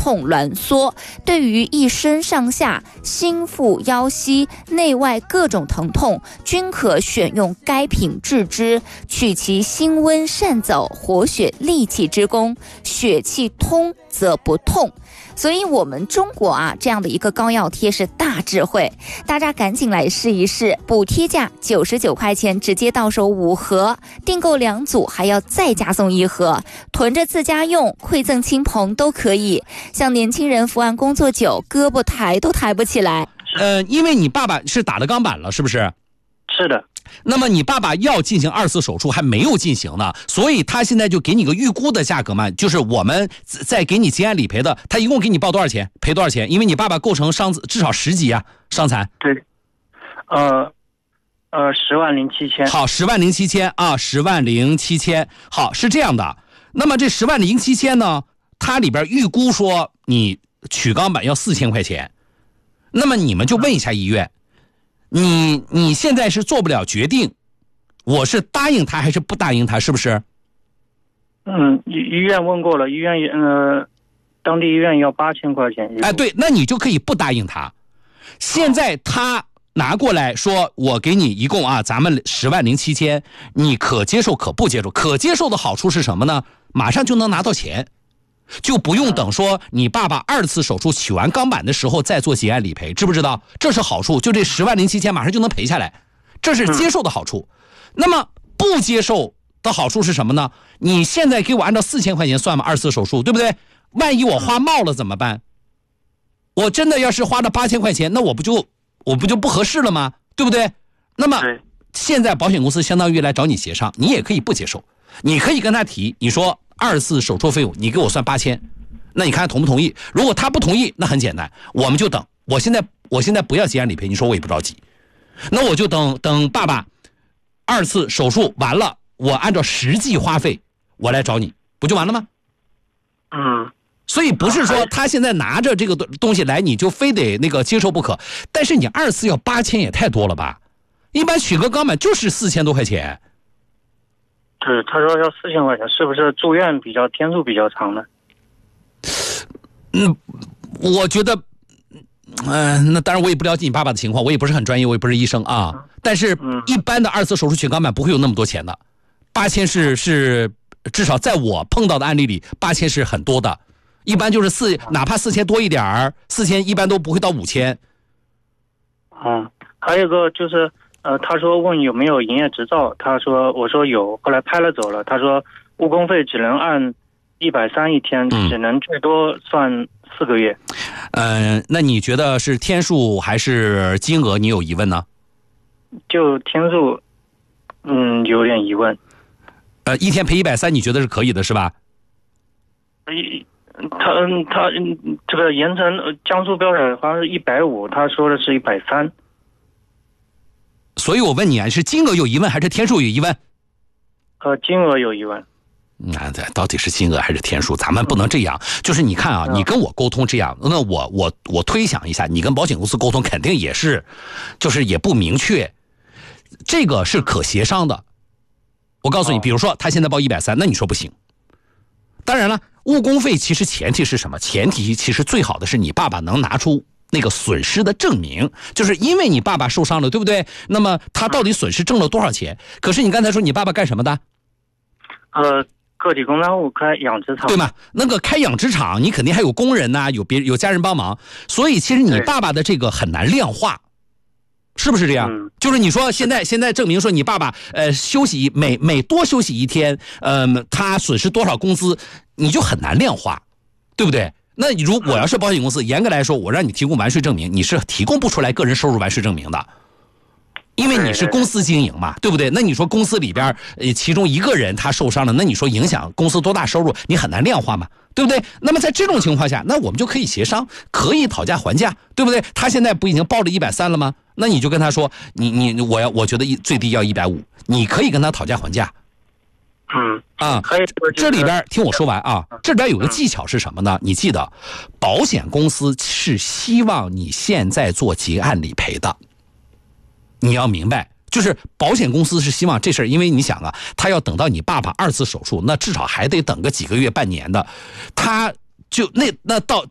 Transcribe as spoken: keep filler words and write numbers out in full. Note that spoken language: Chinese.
痛挛缩，对于一身上下、心腹腰膝、内外各种疼痛，均可选用该品治之，取其辛温善走、活血利气之功，血气通则不痛。所以我们中国啊，这样的一个膏药贴是大智慧，大家赶紧来试一试，补贴价九十九块钱，直接到手五盒，订购两组还要再加送一盒，囤着自家用，馈赠亲朋都可以。像年轻人伏案工作久，胳膊抬都抬不起来。 呃，因为你爸爸是打了钢板了，是不是？ 是的。 那么你爸爸要进行二次手术还没有进行呢，所以他现在就给你个预估的价格嘛，就是我们在给你结案理赔的，他一共给你报多少钱，赔多少钱？因为你爸爸构成伤至少十级啊，伤残。 对，呃呃，十万零七千。 好，十万零七千啊，十万零七千。好，是这样的。那么这十万零七千呢，它里边预估说你取钢板要四千块钱，那么你们就问一下医院。你你现在是做不了决定，我是答应他还是不答应他，是不是？ 嗯，医医院问过了，医院呃，当地医院要八千块钱。 哎，对，那你就可以不答应他。现在他拿过来说，我给你一共啊，咱们十万零七千，你可接受可不接受？可接受的好处是什么呢？马上就能拿到钱。就不用等说你爸爸二次手术取完钢板的时候再做结案理赔，知不知道？这是好处，就这十万零七千马上就能赔下来，这是接受的好处。那么不接受的好处是什么呢？你现在给我按照四千块钱算嘛，二次手术，对不对？万一我花冒了怎么办？我真的要是花了八千块钱，那我不就我不就不合适了吗？对不对？那么现在保险公司相当于来找你协商，你也可以不接受，你可以跟他提，你说二次手术费用你给我算八千，那你看同不同意？如果他不同意，那很简单，我们就等。我现在我现在不要结案理赔，你说我也不着急，那我就等等爸爸二次手术完了，我按照实际花费我来找你，不就完了吗？ 嗯。 所以不是说他现在拿着这个东西来，你就非得那个接受不可。但是你二次要八千也太多了吧？一般取个钢板就是四千多块钱。 对，他说要四千块钱，是不是住院比较天数比较长呢？ 嗯，我觉得，嗯、呃，那当然我也不了解你爸爸的情况，我也不是很专业，我也不是医生啊。但是，一般的二次手术取钢板不会有那么多钱的，八千是是至少在我碰到的案例里，八千是很多的，一般就是四，哪怕四千多一点儿，四千一般都不会到五千。 嗯，还有一个就是。呃，他说问有没有营业执照，他说我说有，后来拍了走了。他说误工费只能按一百三一天，只能最多算四个月。 嗯、呃，那你觉得是天数还是金额？你有疑问呢？ 就天数，嗯，有点疑问。 呃，一天赔一百三，你觉得是可以的，是吧？ 一，他嗯他这个盐城江苏标准好像是一百五，他说的是一百三。 所以我问你啊，是金额有疑问还是天数有疑问？ 呃，金额有疑问。 那这到底是金额还是天数？咱们不能这样。就是你看啊，你跟我沟通这样，那我我我推想一下，你跟保险公司沟通肯定也是，就是也不明确，这个是可协商的。我告诉你，比如说他现在报一百三，那你说不行。当然了，误工费其实前提是什么？前提其实最好的是你爸爸能拿出那个损失的证明，就是因为你爸爸受伤了，对不对？那么他到底损失挣了多少钱？可是你刚才说你爸爸干什么的？ 呃，个体工商户开养殖场， 对吗？那个开养殖场，你肯定还有工人呐、啊，有别有家人帮忙，所以其实你爸爸的这个很难量化，是不是这样？嗯、就是你说现在现在证明说你爸爸呃休息每每多休息一天，呃他损失多少工资，你就很难量化，对不对？那如果要是保险公司，严格来说，我让你提供完税证明，你是提供不出来个人收入完税证明的，因为你是公司经营嘛，对不对？那你说公司里边呃其中一个人他受伤了，那你说影响公司多大收入，你很难量化嘛，对不对？那么在这种情况下，那我们就可以协商，可以讨价还价，对不对？他现在不已经报了一百三了吗？那你就跟他说，你你我要我觉得最低要一百五，你可以跟他讨价还价。 嗯啊，这里边听我说完啊，这里边有个技巧是什么呢？你记得，保险公司是希望你现在做结案理赔的，你要明白，就是保险公司是希望这事儿，因为你想啊，他要等到你爸爸二次手术，那至少还得等个几个月、半年的，他就那那到